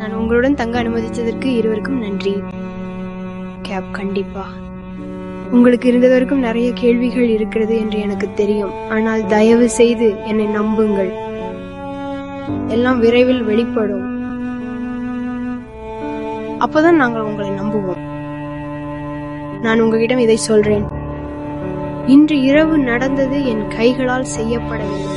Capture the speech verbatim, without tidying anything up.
நான் உங்களுடன் தங்க அனுமதித்ததற்கு இருவருக்கும் நன்றி. கேப், கண்டிப்பா உங்களுக்கு இருந்ததற்கும் நிறைய கேள்விகள் இருக்கிறது என்று எனக்கு தெரியும். ஆனால் தயவு செய்து என்னை நம்புங்கள், எல்லாம் விரைவில் வெளிப்படும். அப்பதான் நாங்கள் உங்களை நம்புவோம். நான் உங்களிடம் இதை சொல்றேன், இன்று இரவு நடந்தது என் கைகளால் செய்யப்படவில்லை.